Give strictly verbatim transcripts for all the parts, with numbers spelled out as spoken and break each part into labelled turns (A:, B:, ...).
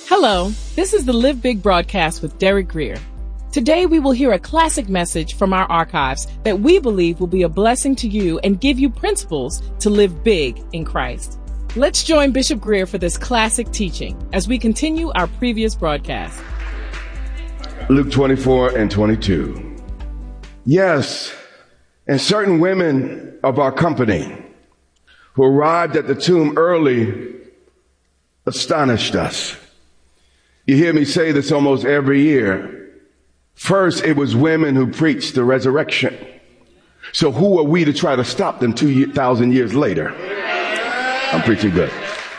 A: Hello, this is the Live Big broadcast with Derek Greer. Today we will hear a classic message from our archives that we believe will be a blessing to you and give you principles to live big in Christ. Let's join Bishop Greer for this classic teaching as we continue our previous broadcast.
B: Luke twenty-four and twenty-two. Yes, and certain women of our company who arrived at the tomb early astonished us. You hear me say this almost every year. First, it was women who preached the resurrection. So who are we to try to stop them two thousand years later? I'm preaching good.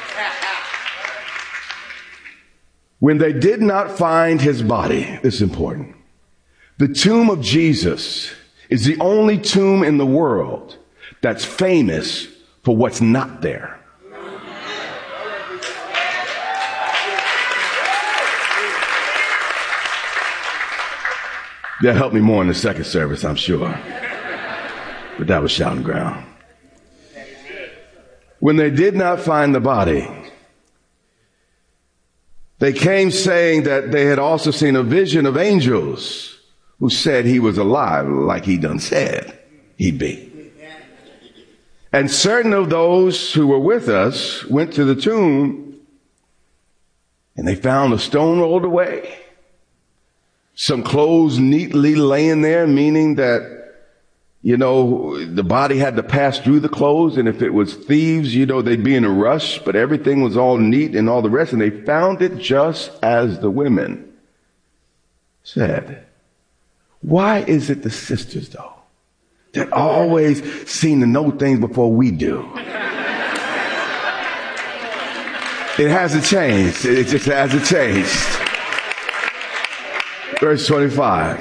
B: When they did not find his body, this is important. The tomb of Jesus is the only tomb in the world that's famous for what's not there. That helped me more in the second service, I'm sure. But that was shouting ground. When they did not find the body, they came saying that they had also seen a vision of angels who said he was alive, like he done said he'd be. And certain of those who were with us went to the tomb and they found a stone rolled away. Some clothes neatly laying there, meaning that, you know, the body had to pass through the clothes. And if it was thieves, you know, they'd be in a rush, but everything was all neat and all the rest. And they found it just as the women said. Why is it the sisters, though, that always seem to know things before we do? It hasn't changed. It just hasn't changed. Verse twenty-five.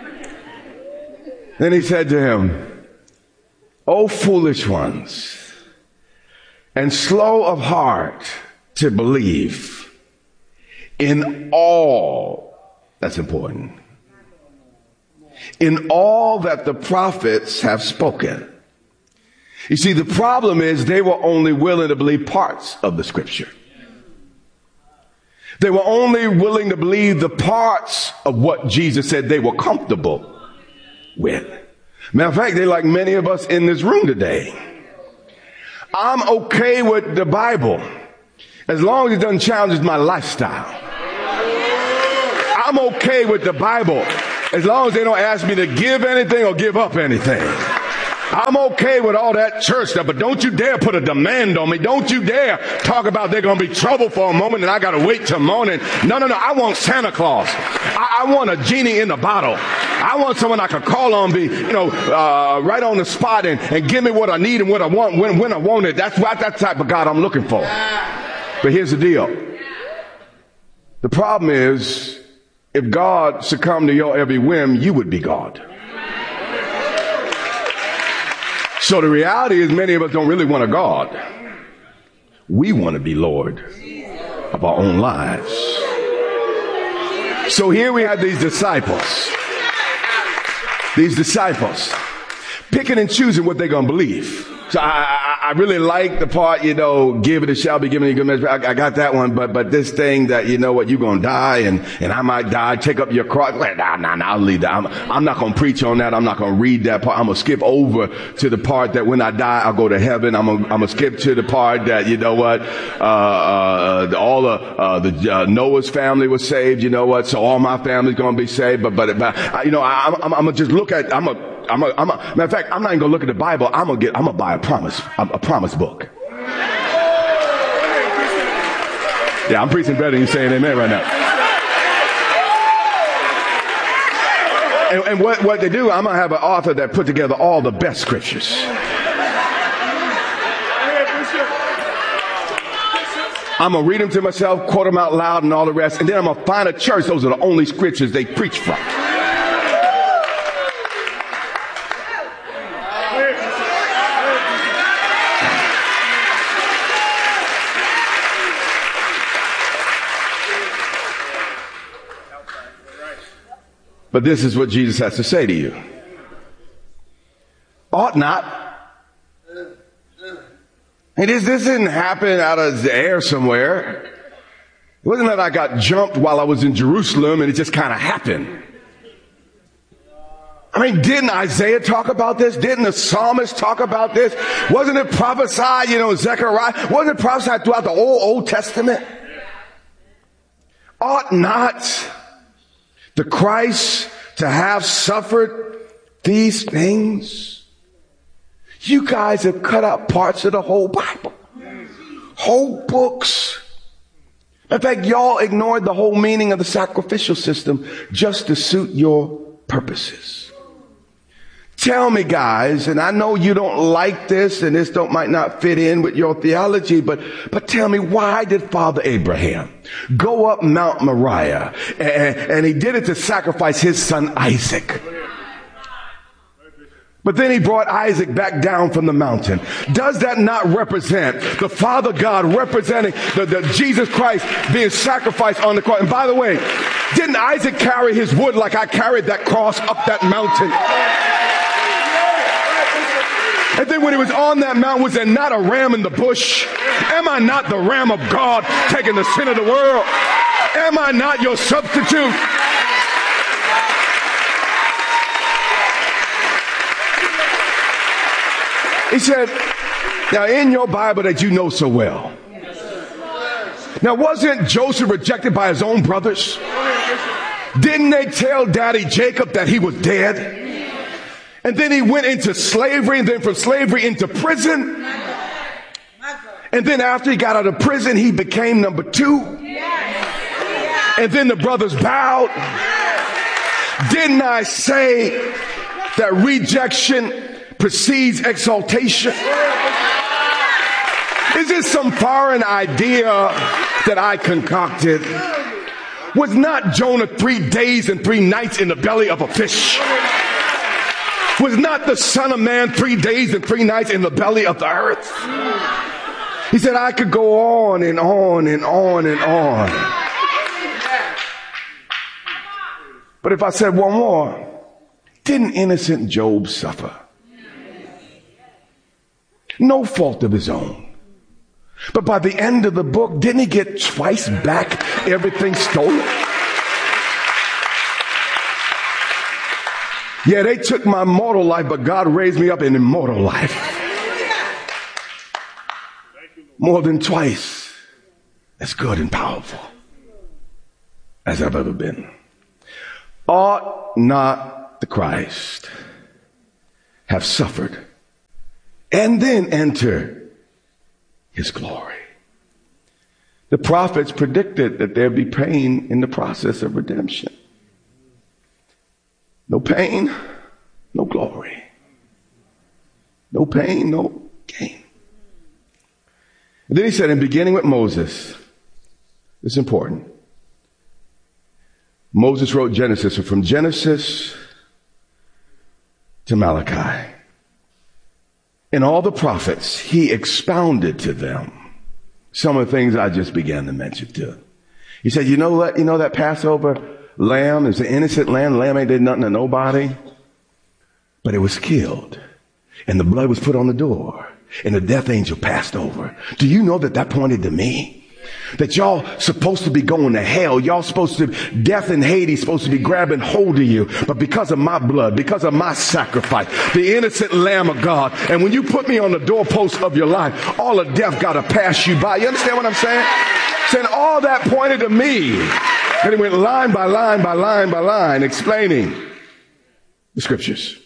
B: Then he said to him, O foolish ones, and slow of heart to believe in all, that's important, in all that the prophets have spoken. You see, the problem is they were only willing to believe parts of the scripture. They were only willing to believe the parts of what Jesus said they were comfortable with. Matter of fact, they're like many of us in this room today. I'm okay with the Bible as long as it doesn't challenge my lifestyle. I'm okay with the Bible as long as they don't ask me to give anything or give up anything. I'm okay with all that church stuff, but don't you dare put a demand on me. Don't you dare talk about they're going to be trouble for a moment and I got to wait till morning. No, no, no. I want Santa Claus. I, I want a genie in the bottle. I want someone I can call on, be, you know, uh, right on the spot and, and give me what I need and what I want when, when I want it. That's what that type of God I'm looking for. But here's the deal. The problem is, if God succumbed to your every whim, you would be God. So the reality is many of us don't really want a God. We want to be Lord of our own lives. So here we have these disciples. These disciples picking and choosing what they're going to believe. So I, I, I really like the part, you know, give it, it shall be given you good measure. I, I got that one, but, but this thing that, you know what, you're going to die and, and I might die, take up your cross. Nah, nah, nah, I'll leave that. I'm, I'm not going to preach on that. I'm not going to read that part. I'm going to skip over to the part that when I die, I'll go to heaven. I'm going I'm to skip to the part that, you know what, uh, uh, all the, uh, the, uh, Noah's family was saved. You know what? So all my family's going to be saved. But, but, but, you know, I, I'm, I'm, I'm going to just look at, I'm a, I'm a, I'm a, matter of fact, I'm not even gonna look at the Bible. I'm gonna get, I'm gonna buy a promise, a, a promise book. Yeah, I'm preaching better than you saying amen right now. And, and what, what they do, I'm gonna have an author that put together all the best scriptures. I'm gonna read them to myself, quote them out loud and all the rest, and then I'm gonna find a church. Those are the only scriptures they preach from. But this is what Jesus has to say to you. Ought not. Hey, this, this didn't happen out of the air somewhere. It wasn't that I got jumped while I was in Jerusalem and it just kind of happened. I mean, didn't Isaiah talk about this? Didn't the psalmist talk about this? Wasn't it prophesied, you know, Zechariah? Wasn't it prophesied throughout the whole Old Testament? Ought not the Christ to have suffered these things? You guys have cut out parts of the whole Bible, whole books. In fact, y'all ignored the whole meaning of the sacrificial system just to suit your purposes. Tell me, guys, and I know you don't like this and this don't might not fit in with your theology, but, but tell me, why did Father Abraham go up Mount Moriah and, and he did it to sacrifice his son Isaac? But then he brought Isaac back down from the mountain. Does that not represent the Father God representing the, the Jesus Christ being sacrificed on the cross? And by the way, didn't Isaac carry his wood like I carried that cross up that mountain? And then when he was on that mountain, was there not a ram in the bush? Am I not the Ram of God taking the sin of the world? Am I not your substitute? He said, now in your Bible that you know so well. Now wasn't Joseph rejected by his own brothers? Didn't they tell Daddy Jacob that he was dead? And then he went into slavery, and then from slavery into prison. And then after he got out of prison, he became number two. And then the brothers bowed. Didn't I say that rejection precedes exaltation? Is this some foreign idea that I concocted? Was not Jonah three days and three nights in the belly of a fish? Was not the Son of Man three days and three nights in the belly of the earth? He said, I could go on and on and on and on. But if I said one more, didn't innocent Job suffer? No fault of his own. But by the end of the book, didn't he get twice back everything stolen? Yeah, they took my mortal life, but God raised me up in immortal life. More than twice as good and powerful as I've ever been. Ought not the Christ have suffered and then enter his glory? The prophets predicted that there'd be pain in the process of redemption. No pain, no glory. No pain, no gain. And then he said, in beginning with Moses, it's important. Moses wrote Genesis, so from Genesis to Malachi. And all the prophets, he expounded to them some of the things I just began to mention to. He said, you know what? You know that Passover lamb is an innocent lamb. The lamb ain't did nothing to nobody. But it was killed. And the blood was put on the door. And the death angel passed over. Do you know that that pointed to me? That y'all supposed to be going to hell. Y'all supposed to, death and Hades supposed to be grabbing hold of you. But because of my blood, because of my sacrifice, the innocent Lamb of God. And when you put me on the doorpost of your life, all of death got to pass you by. You understand what I'm saying? Saying all that pointed to me. And he went line by line by line by line explaining the scriptures.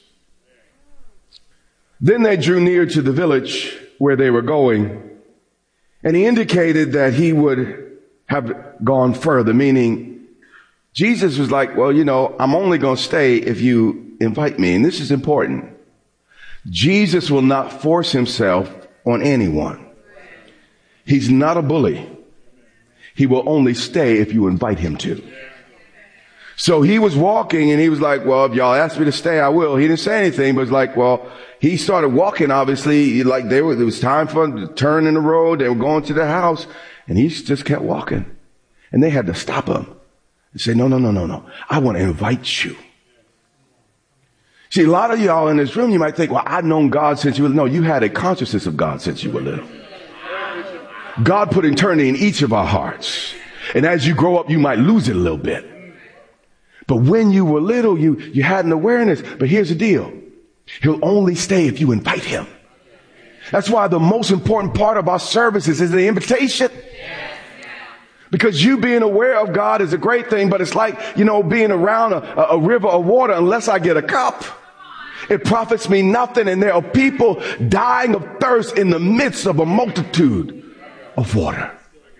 B: Then they drew near to the village where they were going. And he indicated that he would have gone further, meaning Jesus was like, well, you know, I'm only going to stay if you invite me. And this is important. Jesus will not force himself on anyone. He's not a bully. He will only stay if you invite him to. So he was walking and he was like, well, if y'all ask me to stay, I will. He didn't say anything, but it's like, well, he started walking, obviously, like they were, it was time for him to turn in the road. They were going to their house and he just kept walking and they had to stop him and say, no, no, no, no, no. I want to invite you. See, a lot of y'all in this room, you might think, well, I've known God since you were little. No, you had a consciousness of God since you were little. God put eternity in each of our hearts. And as you grow up, you might lose it a little bit. But when you were little, you, you had an awareness. But here's the deal. He'll only stay if you invite him. That's why the most important part of our services is the invitation. Because you being aware of God is a great thing, but it's like, you know, being around a, a river of water. Unless I get a cup, it profits me nothing. And there are people dying of thirst in the midst of a multitude of water.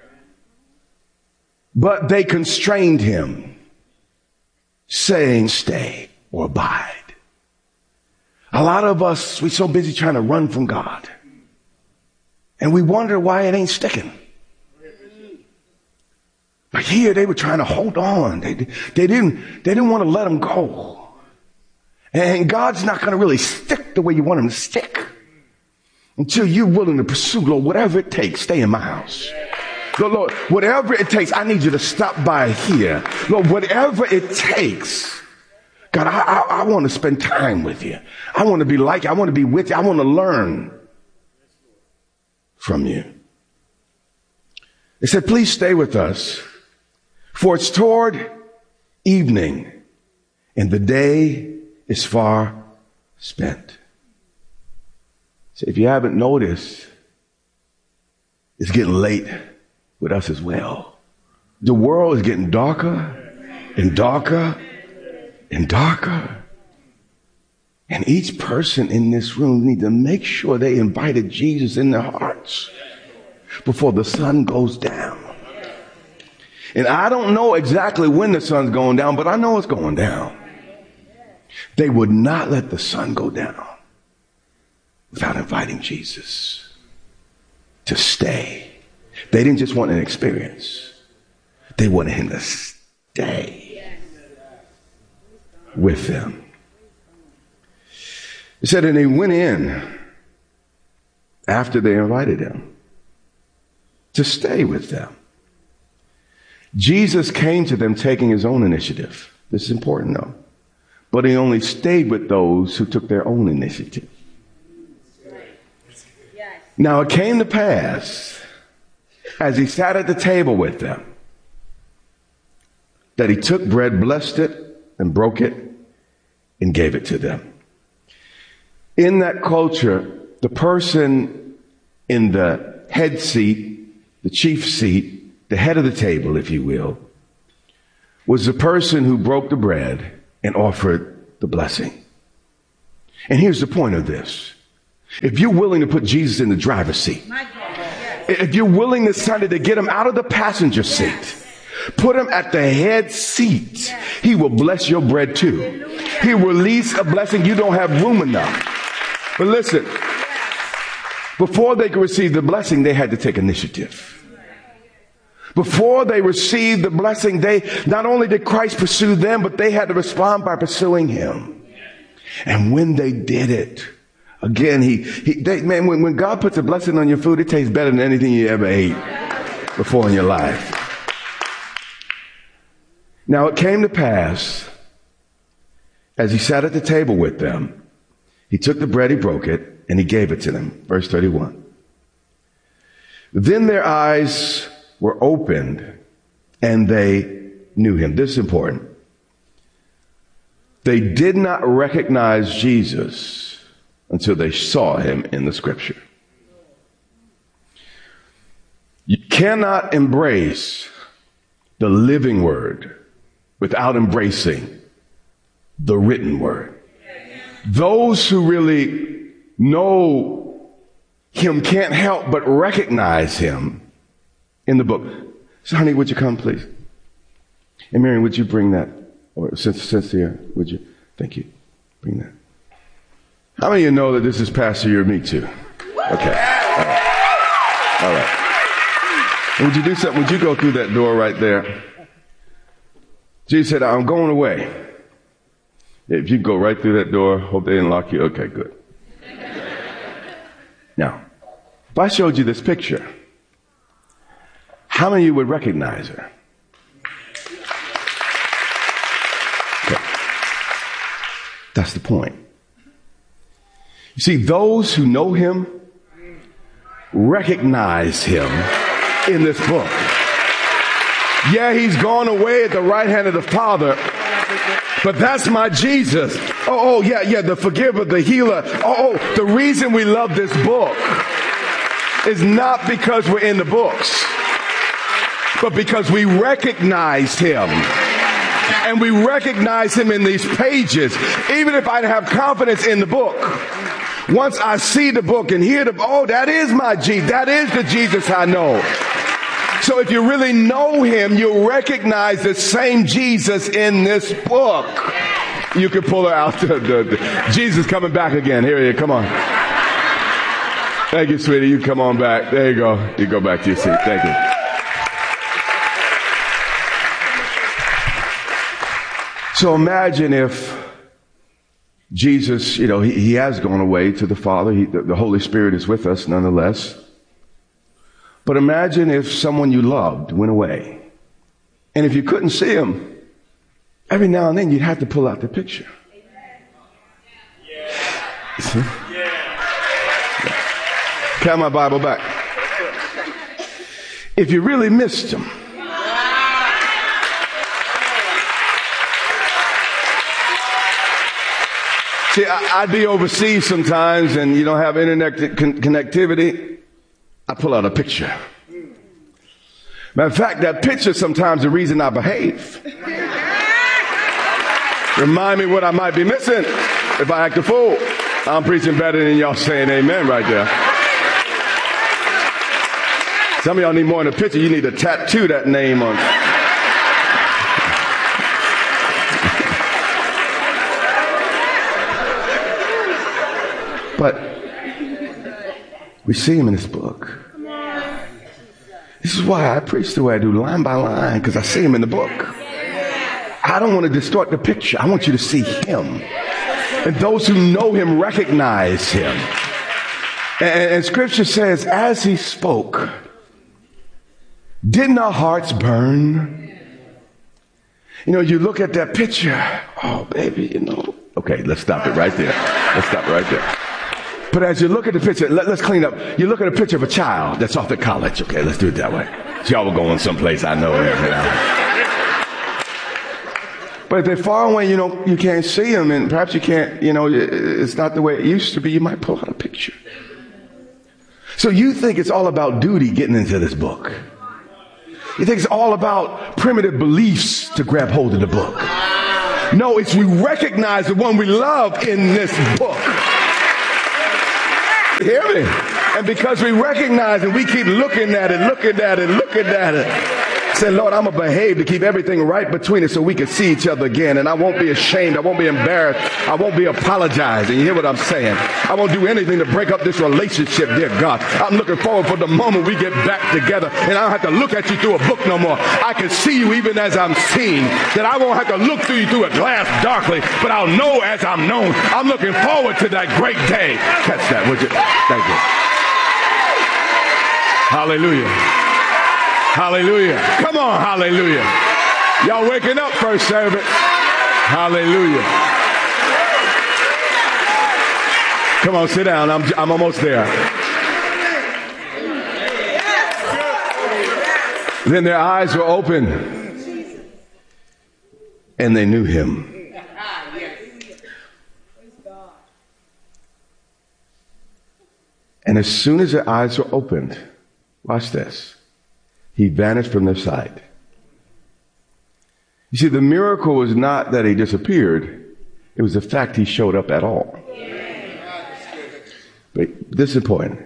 B: But they constrained him, saying, stay or abide. A lot of us, we're so busy trying to run from God. And we wonder why it ain't sticking. But here they were trying to hold on. They, they didn't, they didn't want to let him go. And God's not going to really stick the way you want him to stick until you're willing to pursue, Lord, whatever it takes, stay in my house. Lord, Lord, whatever it takes, I need you to stop by here. Lord, whatever it takes. God, I, I, I want to spend time with you. I want to be like you. I want to be with you. I want to learn from you. They said, please stay with us, for it's toward evening, and the day is far spent. So if you haven't noticed, it's getting late with us as well. The world is getting darker and darker and darker. And each person in this room need to make sure they invited Jesus in their hearts before the sun goes down. And I don't know exactly when the sun's going down, but I know it's going down. They would not let the sun go down without inviting Jesus to stay. They didn't just want an experience. They wanted him to stay with them. It said, and they went in after they invited him to stay with them. Jesus came to them taking his own initiative. This is important though. But he only stayed with those who took their own initiative. Now it came to pass, as he sat at the table with them, that he took bread, blessed it, and broke it, and gave it to them. In that culture, the person in the head seat, the chief seat, the head of the table, if you will, was the person who broke the bread and offered the blessing. And here's the point of this. If you're willing to put Jesus in the driver's seat, if you're willing this Sunday to get him out of the passenger seat, put him at the head seat, he will bless your bread too. He will release a blessing you don't have room enough. But listen, before they could receive the blessing, they had to take initiative. Before they received the blessing, they not only did Christ pursue them, but they had to respond by pursuing him. And when they did it, again, he, he they, man, when, when God puts a blessing on your food, it tastes better than anything you ever ate before in your life. Now it came to pass, as he sat at the table with them, he took the bread, he broke it, and he gave it to them. Verse thirty-one. Then their eyes were opened and they knew him. This is important. They did not recognize Jesus until they saw him in the scripture. You cannot embrace the living word without embracing the written word. Those who really know him can't help but recognize him in the book. So honey, would you come please? And Mary, would you bring that? Or Cynthia, would you? Thank you. Bring that. How many of you know that this is Pastor You or Me too? Okay. All right. All right. And would you do something? Would you go through that door right there? Jesus said, I'm going away. If you go right through that door, hope they didn't lock you. Okay, good. Now, if I showed you this picture, how many of you would recognize her? Okay. That's the point. You see, those who know him recognize him in this book. Yeah, he's gone away at the right hand of the Father. But that's my Jesus. Oh, oh, yeah, yeah, the forgiver, the healer. Oh, oh, the reason we love this book is not because we're in the books, but because we recognize him. And we recognize him in these pages. Even if I have confidence in the book, once I see the book and hear the, oh, that is my Jesus. That is the Jesus I know. So if you really know him, you'll recognize the same Jesus in this book. You can pull her out. The, the, the, Jesus coming back again. Here he is. Come on. Thank you, sweetie. You come on back. There you go. You go back to your seat. Thank you. So imagine if Jesus, you know, he, he has gone away to the Father. He, the, the Holy Spirit is with us nonetheless. But imagine if someone you loved went away. And if you couldn't see him, every now and then you'd have to pull out the picture. Yeah. See? Yeah. Count my Bible back. If you really missed him, see, I'd be overseas sometimes and you don't have internet con- connectivity. I pull out a picture. Matter of fact, that picture sometimes the reason I behave. Remind me what I might be missing if I act a fool. I'm preaching better than y'all saying amen right there. Some of y'all need more in the picture. You need to tattoo that name on. But we see him in this book. This is why I preach the way I do, line by line, because I see him in the book. I don't want to distort the picture. I want you to see him. And those who know him recognize him. And, and scripture says, as he spoke, didn't our hearts burn? You know, you look at that picture. Oh, baby, you know. Okay, let's stop it right there. Let's stop it right there. But as you look at the picture, let, let's clean up. You look at a picture of a child that's off at college. Okay, let's do it that way. So y'all were going someplace, I know. You know. But if they're far away, you know, you can't see them, and perhaps you can't, you know, it's not the way it used to be. You might pull out a picture. So you think it's all about duty getting into this book. You think it's all about primitive beliefs to grab hold of the book. No, it's we recognize the one we love in this book. Hear me? And because we recognize it, we keep looking at it, looking at it, looking at it. Say, Lord, I'm going to behave to keep everything right between us so we can see each other again. And I won't be ashamed. I won't be embarrassed. I won't be apologizing. You hear what I'm saying? I won't do anything to break up this relationship, dear God. I'm looking forward for the moment we get back together. And I don't have to look at you through a book no more. I can see you even as I'm seen. That I won't have to look through you through a glass darkly, but I'll know as I'm known. I'm looking forward to that great day. Catch that, would you? Thank you. Hallelujah. Hallelujah. Come on, hallelujah. Y'all waking up first service. Hallelujah. Come on, sit down. I'm, I'm almost there. Then their eyes were open and they knew him. And as soon as their eyes were opened, watch this. He vanished from their sight. You see, the miracle was not that he disappeared. It was the fact he showed up at all. But this is important.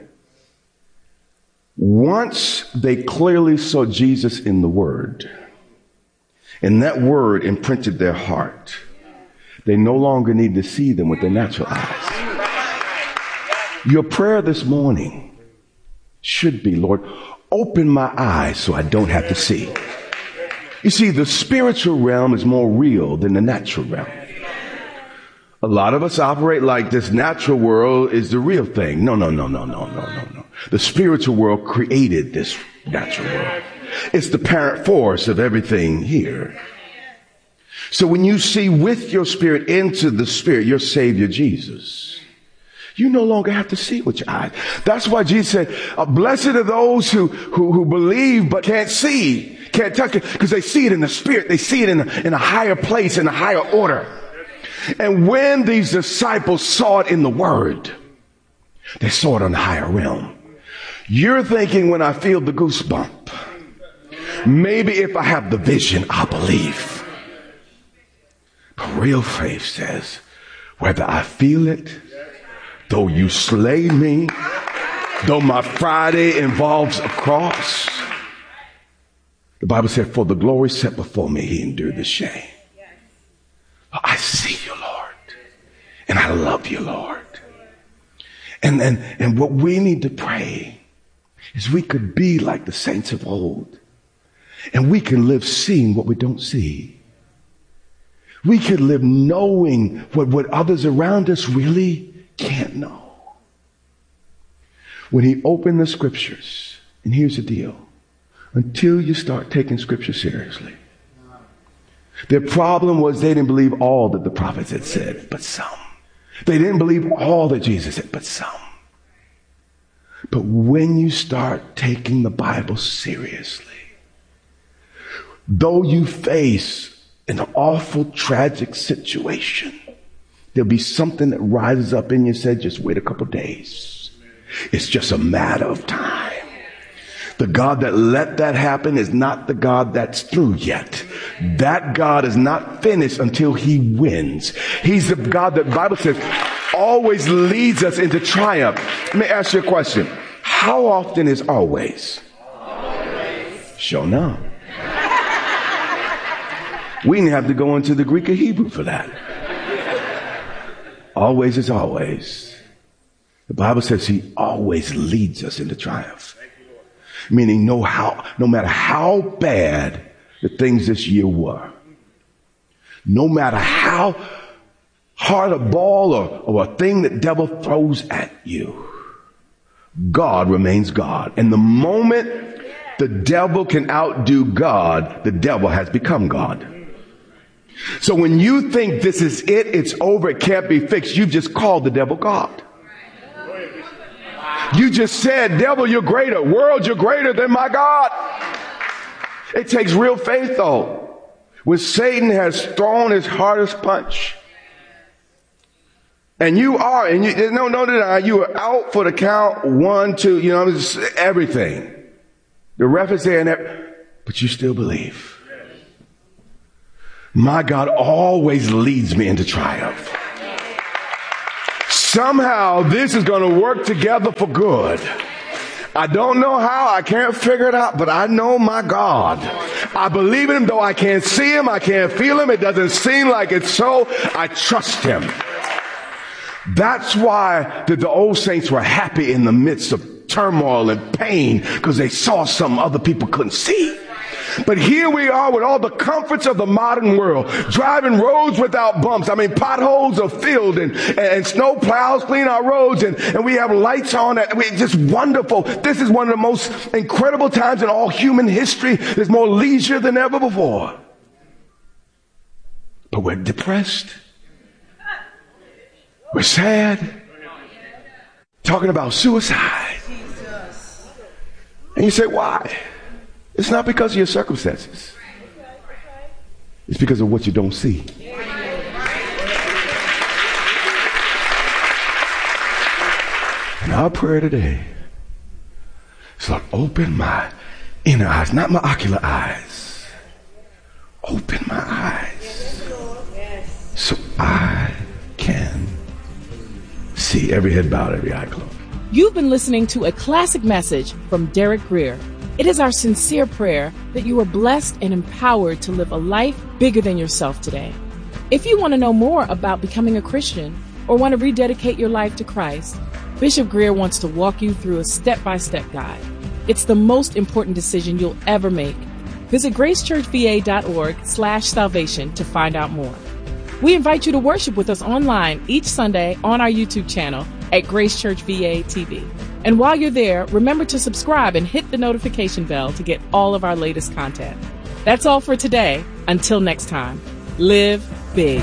B: Once they clearly saw Jesus in the Word, and that Word imprinted their heart, they no longer need to see them with their natural eyes. Your prayer this morning should be, Lord, open my eyes so I don't have to see. You see, the spiritual realm is more real than the natural realm. A lot of us operate like this natural world is the real thing. No, no, no, no, no, no, no, no. The spiritual world created this natural world. It's the parent force of everything here. So when you see with your spirit into the spirit, your Savior Jesus, you no longer have to see with your eyes. That's why Jesus said, uh, blessed are those who, who, who believe but can't see, can't touch it because they see it in the spirit. They see it in a, in a higher place, in a higher order. And when these disciples saw it in the word, they saw it on the higher realm. You're thinking, when I feel the goosebump, maybe if I have the vision, I'll believe. But real faith says, whether I feel it, though you slay me, though my Friday involves a cross, the Bible said, for the glory set before me, he endured the shame. I see you, Lord, and I love you, Lord. And, and, and what we need to pray is we could be like the saints of old, and we can live seeing what we don't see. We could live knowing what, what others around us really can't know. When he opened the scriptures, and here's the deal, until you start taking scripture seriously, their problem was they didn't believe all that the prophets had said, but some. They didn't believe all that Jesus said, but some. But when you start taking the Bible seriously, though you face an awful, tragic situation, there'll be something that rises up in you and says, just wait a couple days. It's just a matter of time. The God that let that happen is not the God that's through yet. That God is not finished until he wins. He's the God that the Bible says always leads us into triumph. Let me ask you a question. How often is always? Always. Sure enough. We didn't have to go into the Greek or Hebrew for that. Always is always. The Bible says he always leads us into triumph. Meaning no how, no matter how bad the things this year were, no matter how hard a ball or, or a thing that devil throws at you, God remains God. And the moment the devil can outdo God, the devil has become God. So when you think this is it, it's over, it can't be fixed, you've just called the devil God. You just said, devil, you're greater. World, you're greater than my God. It takes real faith, though. When Satan has thrown his hardest punch, and you are, and you, no, no deny, you are out for the count, one, two, you know, everything. The ref is there, and but you still believe. My God always leads me into triumph. Somehow this is going to work together for good. I don't know how. I can't figure it out, but I know my God. I believe in him, though I can't see him. I can't feel him. It doesn't seem like it's so. I trust him. That's why the, the old saints were happy in the midst of turmoil and pain, because they saw something other people couldn't see. But here we are with all the comforts of the modern world, driving roads without bumps. I mean, potholes are filled, and, and snow plows clean our roads, and, and we have lights on. And it's just wonderful. This is one of the most incredible times in all human history. There's more leisure than ever before. But we're depressed. We're sad. Talking about suicide. And you say, why? It's not because of your circumstances. It's because of what you don't see. And our prayer today is, Lord, open my inner eyes, not my ocular eyes. Open my eyes so I can see. Every head bowed, every eye closed.
A: You've been listening to a classic message from Derek Grier. It is our sincere prayer that you are blessed and empowered to live a life bigger than yourself today. If you want to know more about becoming a Christian or want to rededicate your life to Christ, Bishop Grier wants to walk you through a step-by-step guide. It's the most important decision you'll ever make. Visit gracechurchva.org slash salvation to find out more. We invite you to worship with us online each Sunday on our YouTube channel at Grace Church V A T V. And while you're there, remember to subscribe and hit the notification bell to get all of our latest content. That's all for today. Until next time, live big.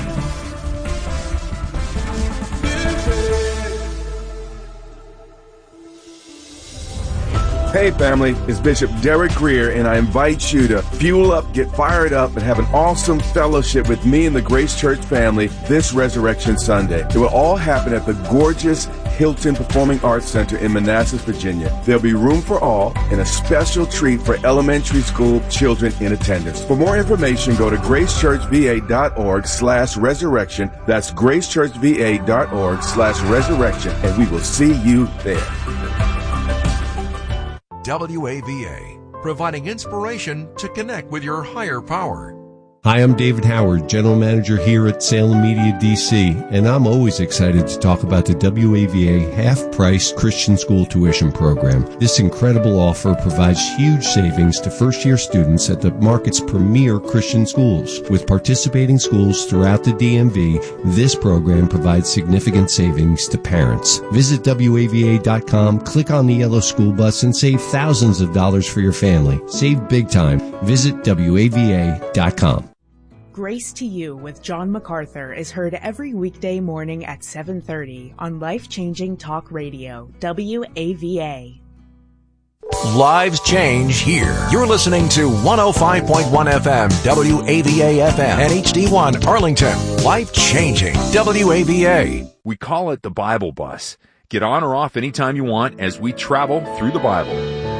B: Hey family, it's Bishop Derek Greer, and I invite you to fuel up, get fired up, and have an awesome fellowship with me and the Grace Church family this Resurrection Sunday. It will all happen at the gorgeous Hilton Performing Arts Center in Manassas, Virginia. There'll be room for all and a special treat for elementary school children in attendance. For more information, go to gracechurchva.org slash resurrection. That's gracechurchva.org slash resurrection, and we will see you there.
C: W A V A, providing inspiration to connect with your higher power.
D: Hi, I'm David Howard, General Manager here at Salem Media D C, and I'm always excited to talk about the W A V A half-price Christian school tuition program. This incredible offer provides huge savings to first-year students at the market's premier Christian schools. With participating schools throughout the D M V, this program provides significant savings to parents. Visit W A V A dot com, click on the yellow school bus, and save thousands of dollars for your family. Save big time. Visit W A V A dot com.
E: Grace to You with John MacArthur is heard every weekday morning at seven thirty on Life-Changing Talk Radio, W A V A.
C: Lives change here. You're listening to one oh five point one F M, W A V A F M, and H D one Arlington. Life-changing, W A V A.
F: We call it the Bible Bus. Get on or off anytime you want as we travel through the Bible.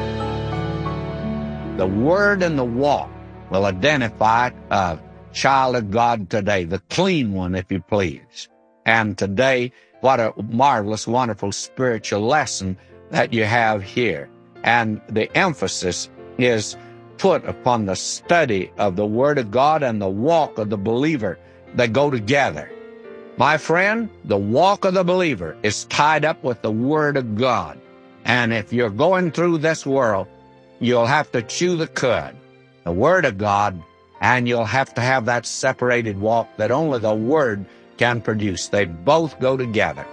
G: The Word and the Walk will identify uh child of God today, the clean one, if you please. And today, what a marvelous, wonderful spiritual lesson that you have here. And the emphasis is put upon the study of the Word of God and the walk of the believer that go together. My friend, the walk of the believer is tied up with the Word of God. And if you're going through this world, you'll have to chew the cud, the Word of God, and you'll have to have that separated walk that only the Word can produce. They both go together.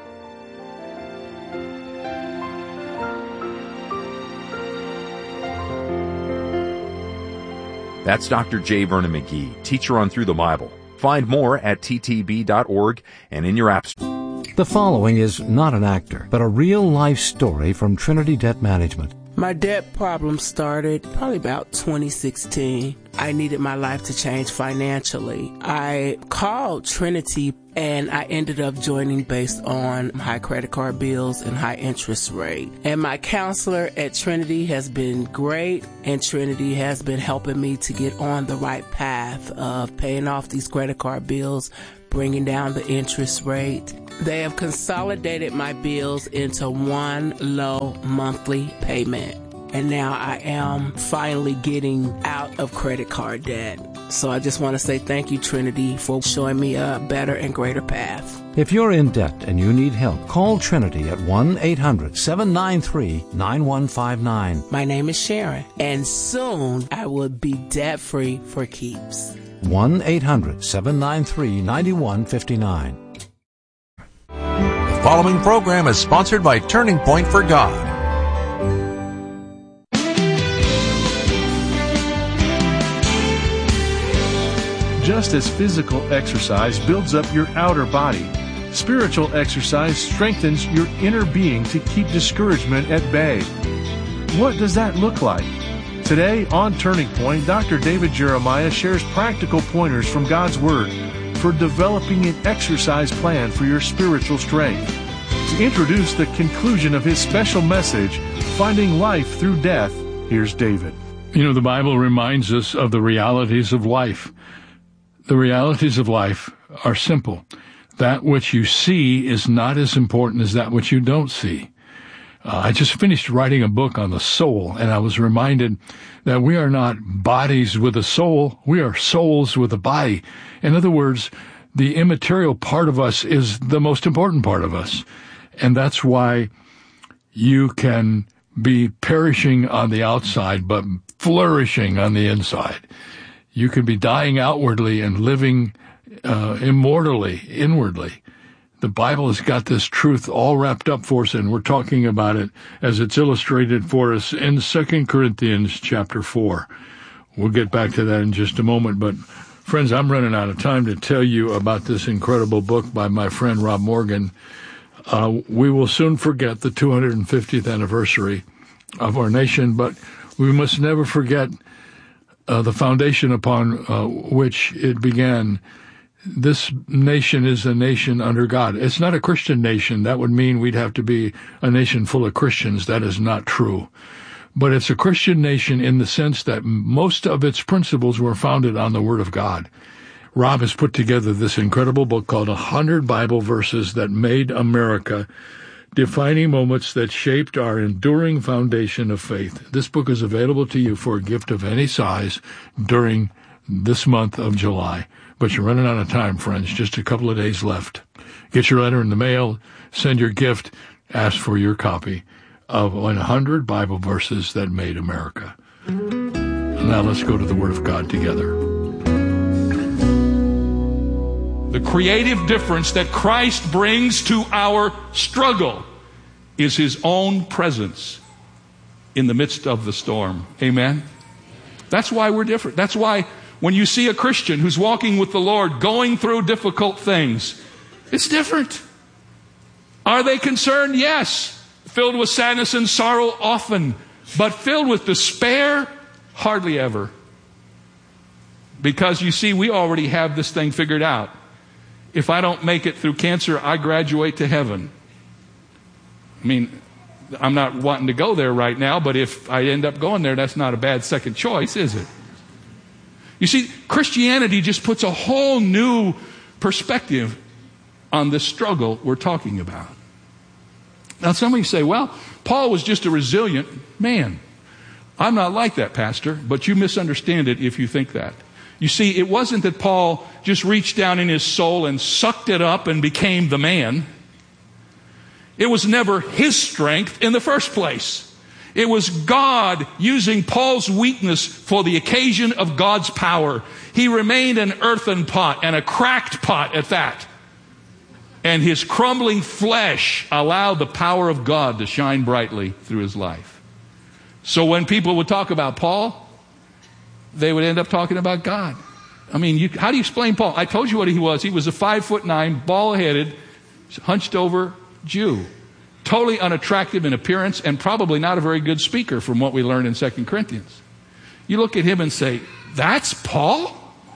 F: That's Doctor J. Vernon McGee, teacher on Through the Bible. Find more at T T B dot org and in your app store.
H: The following is not an actor, but a real-life story from Trinity Debt Management.
I: My debt problem started probably about twenty sixteen. I needed my life to change financially. I called Trinity and I ended up joining based on high credit card bills and high interest rate. And my counselor at Trinity has been great, and Trinity has been helping me to get on the right path of paying off these credit card bills, bringing down the interest rate. They have consolidated my bills into one low monthly payment. And now I am finally getting out of credit card debt. So I just want to say thank you, Trinity, for showing me a better and greater path.
H: If you're in debt and you need help, call Trinity at one eight hundred seven nine three nine one five nine.
I: My name is Sharon, and soon I will be debt-free for keeps.
H: one eight hundred seven nine three nine one five nine.
C: The following program is sponsored by Turning Point for God.
J: Just as physical exercise builds up your outer body, spiritual exercise strengthens your inner being to keep discouragement at bay. What does that look like? Today on Turning Point, Doctor David Jeremiah shares practical pointers from God's Word for developing an exercise plan for your spiritual strength. To introduce the conclusion of his special message, Finding Life Through Death, here's David.
K: You know, the Bible reminds us of the realities of life. The realities of life are simple. That which you see is not as important as that which you don't see. Uh, I just finished writing a book on the soul, and I was reminded that we are not bodies with a soul. We are souls with a body. In other words, the immaterial part of us is the most important part of us. And that's why you can be perishing on the outside, but flourishing on the inside. You can be dying outwardly and living uh, immortally, inwardly. The Bible has got this truth all wrapped up for us, and we're talking about it as it's illustrated for us in Second Corinthians chapter four. We'll get back to that in just a moment, but friends, I'm running out of time to tell you about this incredible book by my friend Rob Morgan. Uh, we will soon forget the two hundred fiftieth anniversary of our nation, but we must never forget uh, the foundation upon uh, which it began. This nation is a nation under God. It's not a Christian nation. That would mean we'd have to be a nation full of Christians. That is not true. But it's a Christian nation in the sense that most of its principles were founded on the Word of God. Rob has put together this incredible book called one hundred Bible Verses That Made America, Defining Moments That Shaped Our Enduring Foundation of Faith. This book is available to you for a gift of any size during this month of July. But you're running out of time, friends. Just a couple of days left. Get your letter in the mail, send your gift, ask for your copy of one hundred Bible Verses That Made America. Now let's go to the Word of God together.
L: The creative difference that Christ brings to our struggle is His own presence in the midst of the storm. Amen? That's why we're different. That's why when you see a Christian who's walking with the Lord going through difficult things, it's different. Are they concerned? Yes. Filled with sadness and sorrow? Often. But filled with despair? Hardly ever. Because you see, we already have this thing figured out. If I don't make it through cancer, I graduate to heaven. I mean, I'm not wanting to go there right now, but if I end up going there, that's not a bad second choice, is it? You see, Christianity just puts a whole new perspective on this struggle we're talking about. Now, some of you say, well, Paul was just a resilient man. I'm not like that, Pastor, but you misunderstand it if you think that. You see, it wasn't that Paul just reached down in his soul and sucked it up and became the man. It was never his strength in the first place. It was God using Paul's weakness for the occasion of God's power. He remained an earthen pot, and a cracked pot at that. And his crumbling flesh allowed the power of God to shine brightly through his life. So when people would talk about Paul, they would end up talking about God. I mean, you, how do you explain Paul? I told you what he was. He was a five foot nine, bald-headed, hunched over Jew. Totally unattractive in appearance and probably not a very good speaker from what we learned in Second Corinthians. You look at him and say, that's Paul?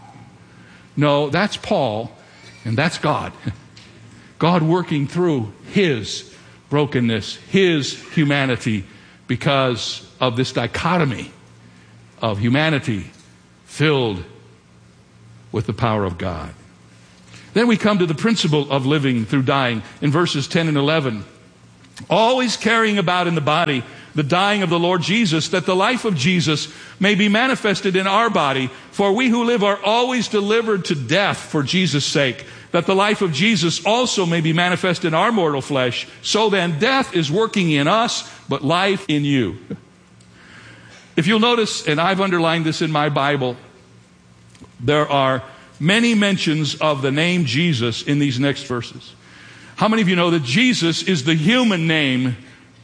L: No, that's Paul, and that's God. God working through his brokenness, his humanity, because of this dichotomy of humanity filled with the power of God. Then we come to the principle of living through dying in verses ten and eleven. Always carrying about in the body the dying of the Lord Jesus, that the life of Jesus may be manifested in our body. For we who live are always delivered to death for Jesus' sake, that the life of Jesus also may be manifest in our mortal flesh. So then death is working in us, but life in you. If you'll notice, and I've underlined this in my Bible, there are many mentions of the name Jesus in these next verses. How many of you know that Jesus is the human name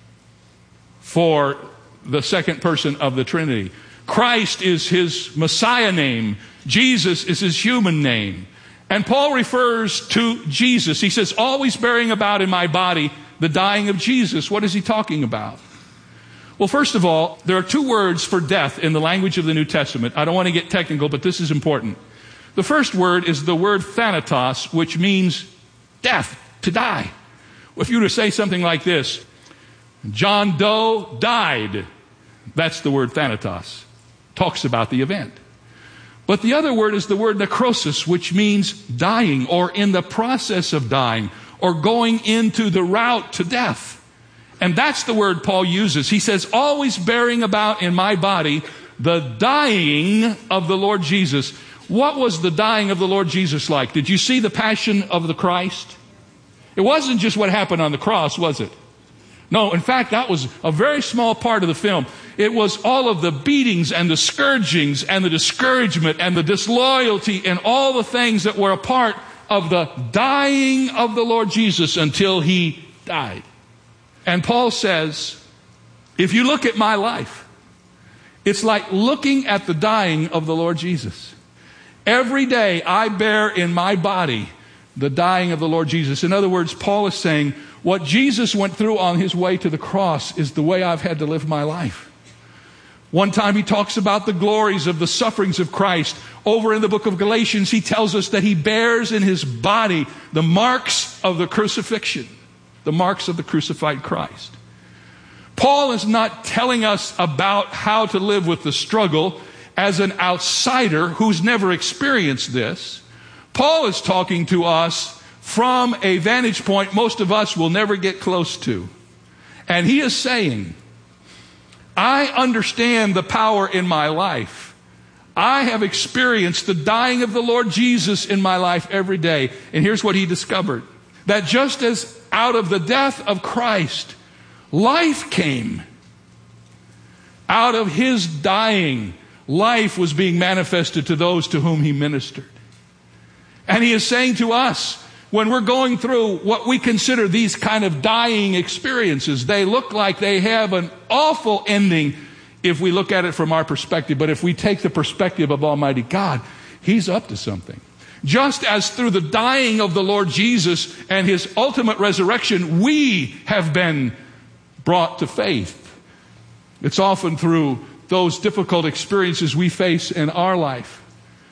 L: for the second person of the Trinity? Christ is his Messiah name. Jesus is his human name. And Paul refers to Jesus. He says, always bearing about in my body the dying of Jesus. What is he talking about? Well, first of all, there are two words for death in the language of the New Testament. I don't want to get technical, but this is important. The first word is the word thanatos, which means death, to die. If you were to say something like this, John Doe died, that's the word thanatos. Talks about the event. But the other word is the word necrosis, which means dying or in the process of dying or going into the route to death. And that's the word Paul uses. He says, always bearing about in my body the dying of the Lord Jesus. What was the dying of the Lord Jesus like? Did you see the passion of the Christ? It wasn't just what happened on the cross, was it? No, in fact, that was a very small part of the film. It was all of the beatings and the scourgings and the discouragement and the disloyalty and all the things that were a part of the dying of the Lord Jesus until he died. And Paul says, if you look at my life, it's like looking at the dying of the Lord Jesus. Every day I bear in my body the dying of the Lord Jesus. In other words, Paul is saying, what Jesus went through on his way to the cross is the way I've had to live my life. One time he talks about the glories of the sufferings of Christ. Over in the book of Galatians, he tells us that he bears in his body the marks of the crucifixion, the marks of the crucified Christ. Paul is not telling us about how to live with the struggle as an outsider who's never experienced this. Paul is talking to us from a vantage point most of us will never get close to. And he is saying, I understand the power in my life. I have experienced the dying of the Lord Jesus in my life every day. And here's what he discovered. That just as out of the death of Christ, life came. Out of his dying, life was being manifested to those to whom he ministered. And he is saying to us, when we're going through what we consider these kind of dying experiences, they look like they have an awful ending if we look at it from our perspective. But if we take the perspective of Almighty God, he's up to something. Just as through the dying of the Lord Jesus and his ultimate resurrection, we have been brought to faith. It's often through those difficult experiences we face in our life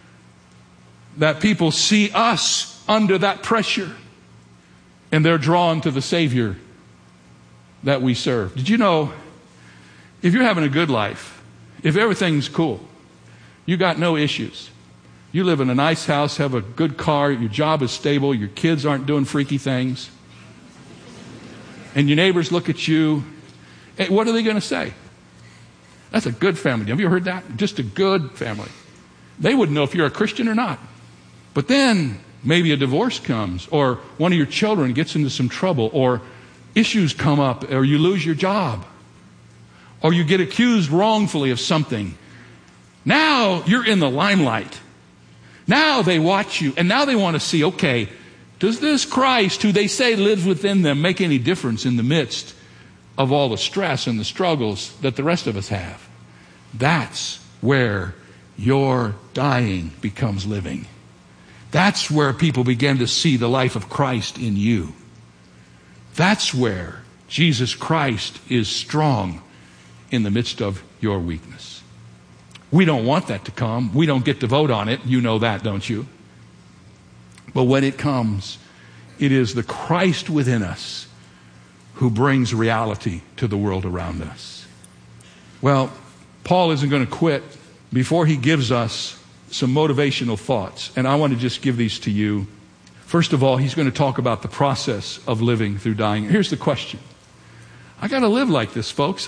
L: that people see us under that pressure, and they're drawn to the Savior that we serve. Did you know, if you're having a good life, if everything's cool, you got no issues, you live in a nice house, have a good car, your job is stable, your kids aren't doing freaky things, and your neighbors look at you, what are they going to say? That's a good family. Have you ever heard that? Just a good family. They wouldn't know if you're a Christian or not. But then maybe a divorce comes, or one of your children gets into some trouble, or issues come up, or you lose your job, or you get accused wrongfully of something. Now you're in the limelight. Now they watch you, and now they want to see, okay, does this Christ, who they say lives within them, make any difference in the midst of all the stress and the struggles that the rest of us have? That's where your dying becomes living. That's where people begin to see the life of Christ in you. That's where Jesus Christ is strong in the midst of your weakness. We don't want that to come. We don't get to vote on it. You know that, don't you? But when it comes, it is the Christ within us who brings reality to the world around us. Well, Paul isn't going to quit before he gives us some motivational thoughts. And I want to just give these to you. First of all, he's going to talk about the process of living through dying. Here's the question. I got to live like this, folks.